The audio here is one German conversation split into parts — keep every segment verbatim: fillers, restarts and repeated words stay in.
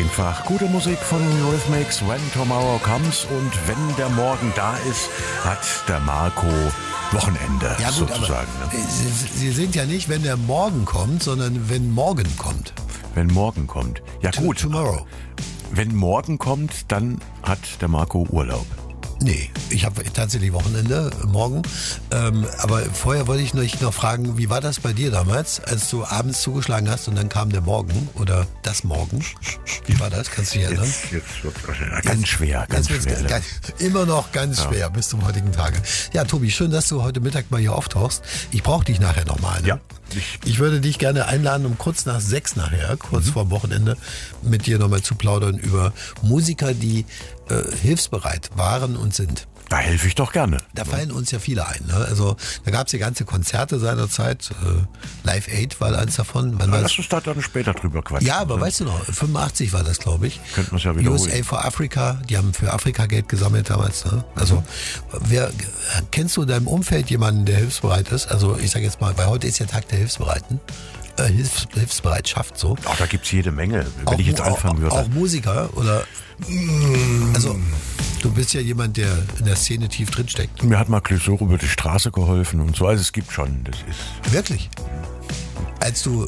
einfach gute Musik von Eurythmics, When Tomorrow Comes, und wenn der Morgen da ist, hat der Marco Wochenende, ja, gut, sozusagen. Aber, ne? Sie, Sie sind ja nicht, wenn der Morgen kommt, sondern wenn morgen kommt. Wenn morgen kommt. Ja gut. Tomorrow. Wenn morgen kommt, dann hat der Marco Urlaub. Nee, ich habe tatsächlich Wochenende morgen. Ähm, aber vorher wollte ich noch, noch fragen, wie war das bei dir damals, als du abends zugeschlagen hast und dann kam der Morgen oder das Morgen? Wie war das? Kannst du dich erinnern? Jetzt, jetzt wird's wahrscheinlich ganz schwer, ganz Jetzt schwer. Ganz, immer noch ganz ja. schwer bis zum heutigen Tage. Ja, Tobi, schön, dass du heute Mittag mal hier auftauchst. Ich brauche dich nachher nochmal. Ne? Ja. Ich, ich würde dich gerne einladen, um kurz nach sechs nachher, kurz mhm. vor dem Wochenende, mit dir nochmal zu plaudern über Musiker, die äh, hilfsbereit waren und sind. Da helfe ich doch gerne. Da fallen uns ja viele ein. Ne? Also da gab es ja ganze Konzerte seinerzeit. Äh, Live Aid war eins davon. Ja, lass uns da dann später drüber quatschen. Ja, aber ne? weißt du noch, fünfundachtzig war das, glaube ich. Könnten wir es ja wiederholen. U S A for Africa, die haben für Afrika Geld gesammelt damals. Ne? Also mhm. wer, kennst du in deinem Umfeld jemanden, der hilfsbereit ist? Also ich sage jetzt mal, weil heute ist ja Tag der Hilfsbereiten. Äh, Hilfs, Hilfsbereitschaft so. Ach, da gibt es jede Menge, wenn auch, ich jetzt anfangen würde. Auch Musiker oder... Also, du bist ja jemand, der in der Szene tief drinsteckt. Mir hat mal Clouseau über die Straße geholfen und so. Also es gibt schon, das ist... Wirklich? Als du äh,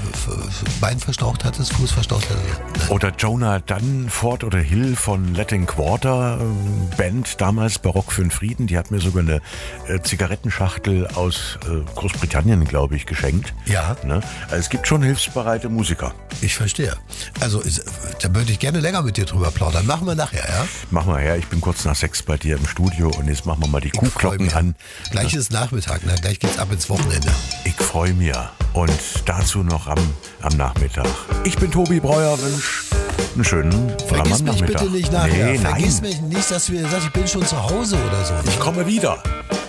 Bein verstaucht hattest, Fuß verstaucht hattest? Oder Jonah Dunford oder Hill von Latin Quarter äh, Band, damals Barock für den Frieden. Die hat mir sogar eine äh, Zigarettenschachtel aus äh, Großbritannien, glaube ich, geschenkt. Ja. Ne? Also es gibt schon hilfsbereite Musiker. Ich verstehe. Also ist, da würde ich gerne länger mit dir drüber plaudern. Machen wir nachher, ja? Mach mal her, ich bin kurz nach sechs bei dir im Studio und jetzt machen wir mal die Kuhglocken an. Gleich ist Nachmittag, ne? Gleich geht's ab ins Wochenende. Ich freue mich. Und dazu noch am, am Nachmittag. Ich bin Tobi Breuer, wünsch einen schönen Vergiss mich Nachmittag. bitte nicht nachher. Nee, Vergiss nein. mich nicht, dass du mir sagst, ich bin schon zu Hause oder so. Ich komme wieder.